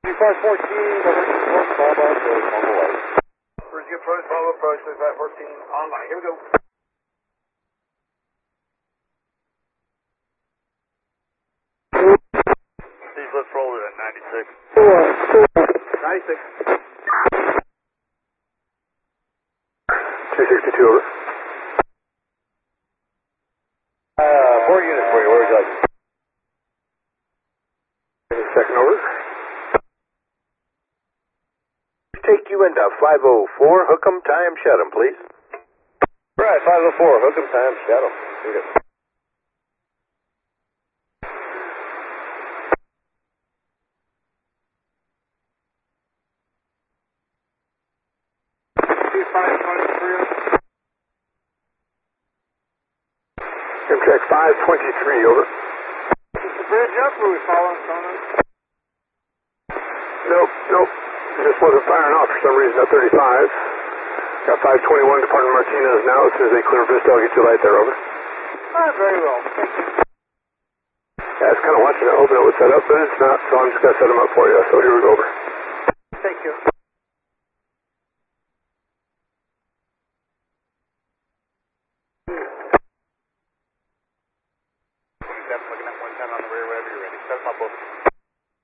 514, over Bravo, on the way. Bridge approach, Bravo approach, 514, online. Here we go. Please let's roll it at 96. 96. 262 over. 4 units for you, where would you like? Second over. Take you into 504, hook 'em, tie 'em, shut 'em, please. Right, 504, hook 'em, time, shadow. Here we go. Amtrak 523 over. Is the bridge up or are we following someone? Nope. It just wasn't firing off for some reason at 35. Got 521 departing Martinez now. As soon as they clear Vista, I'll get you light there, over. Very well. Thank you. Yeah, I was kind of watching it, hoping it would set up, but it's not, so I'm just going to set them up for you. So here we go, over. Thank you. Looking at 110 on the rear, whenever you're ready. Set them up, over.